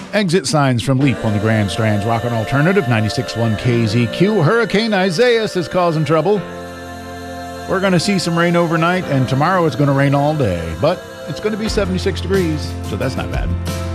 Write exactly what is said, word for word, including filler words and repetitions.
Exit signs from Leap on the Grand Strand's Rocket Alternative, ninety-six point one K Z Q. Hurricane Isaias is causing trouble. We're going to see some rain overnight, and tomorrow it's going to rain all day. But it's going to be seventy-six degrees, so that's not bad.